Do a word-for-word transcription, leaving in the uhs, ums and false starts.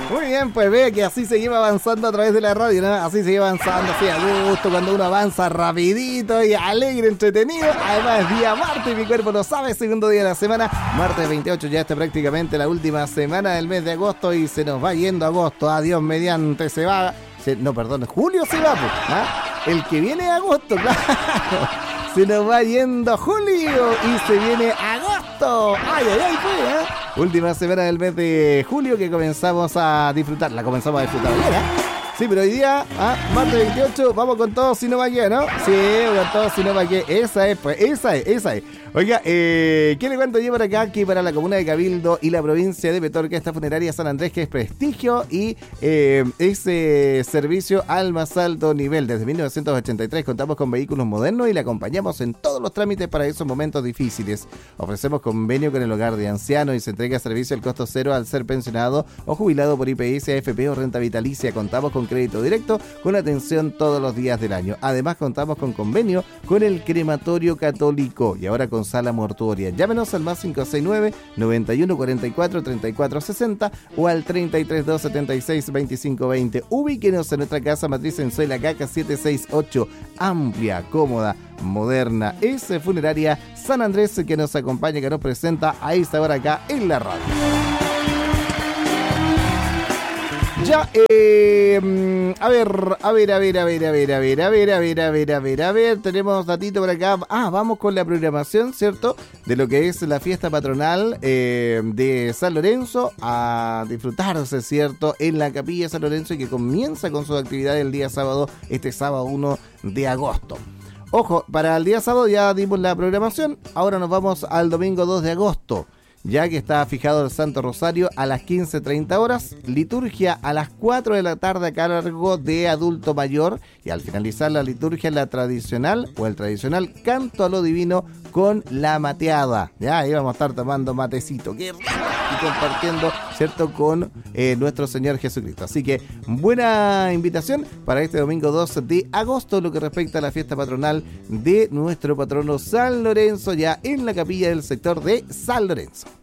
Muy bien, pues ve que así se lleva avanzando a través de la radio, ¿no? Así se lleva avanzando, así a gusto, cuando uno avanza rapidito y alegre, entretenido. Además es día martes, mi cuerpo lo sabe, segundo día de la semana. Martes veintiocho, ya está prácticamente la última semana del mes de agosto y se nos va yendo agosto. Adiós mediante, se va... Se, no, perdón, julio se va, pues, ¿ah? El que viene es agosto, claro. Se nos va yendo julio y se viene agosto. Ay, ay, ay, fue, ¿eh? Última semana del mes de julio que comenzamos a disfrutar. La comenzamos a disfrutar ayer, ¿eh? Sí, pero hoy día, ¿ah? Martes veintiocho, vamos con todo si no va qué, ¿no? Sí, con todo si no va qué. Esa es, pues, esa es, esa es. Oiga, eh, ¿qué le cuento yo por acá? Aquí para la comuna de Cabildo y la provincia de Petorca, esta funeraria San Andrés, que es prestigio y eh, es eh, servicio al más alto nivel. Desde mil novecientos ochenta y tres contamos con vehículos modernos y le acompañamos en todos los trámites para esos momentos difíciles. Ofrecemos convenio con el hogar de ancianos y se entrega servicio al costo cero al ser pensionado o jubilado por I P S, A F P o renta vitalicia. Contamos con crédito directo con atención todos los días del año. Además contamos con convenio con el crematorio católico y ahora con sala mortuoria. Llámenos al más cinco seis nueve, noventa y uno cuarenta y cuatro, treinta y cuatro sesenta o al treinta y tres dos setenta y seis veinticinco veinte. Ubíquenos en nuestra casa matriz en Soy La Caca siete seis ocho. Amplia, cómoda, moderna. Es funeraria San Andrés que nos acompaña, que nos presenta a esta hora acá en la radio. Ya, eh, a ver, a ver, a ver, a ver, a ver, a ver, a ver, a ver, a ver, a ver, a ver, tenemos datito por acá. Ah, vamos con la programación, ¿cierto? De lo que es la fiesta patronal eh, de San Lorenzo, a disfrutarse, ¿cierto? En la capilla de San Lorenzo y que comienza con sus actividades el día sábado, este sábado uno de agosto. Ojo, para el día sábado ya dimos la programación, ahora nos vamos al domingo dos de agosto. Ya que está fijado el Santo Rosario a las quince treinta horas, liturgia a las cuatro de la tarde a cargo de adulto mayor y al finalizar la liturgia la tradicional o el tradicional canto a lo divino con la mateada. Ya ahí vamos a estar tomando matecito, qué rico, y compartiendo, ¿cierto?, con eh, nuestro Señor Jesucristo. Así que buena invitación para este domingo dos de agosto, lo que respecta a la fiesta patronal de nuestro patrono San Lorenzo, ya en la capilla del sector de San Lorenzo.